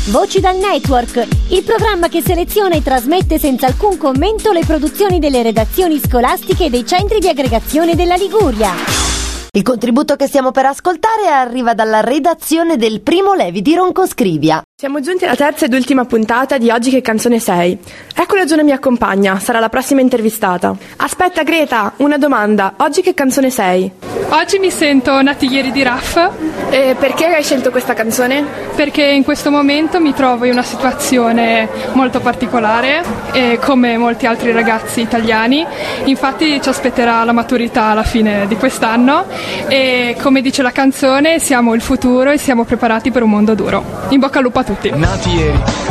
Voci dal Network, il programma che seleziona e trasmette senza alcun commento le produzioni delle redazioni scolastiche e dei centri di aggregazione della Liguria. Il contributo che stiamo per ascoltare arriva dalla redazione del Primo Levi di Roncoscrivia. Siamo giunti alla terza ed ultima puntata di Oggi che canzone sei. Ecco la Giona mi accompagna, sarà la prossima intervistata. Aspetta Greta, una domanda, oggi che canzone sei? Oggi mi sento Nati ieri di Raff. E perché hai scelto questa canzone? Perché in questo momento mi trovo in una situazione molto particolare, come molti altri ragazzi italiani. Infatti ci aspetterà la maturità alla fine di quest'anno e, come dice la canzone, siamo il futuro e siamo preparati per un mondo duro. In bocca al lupo a tutti. Nati ieri.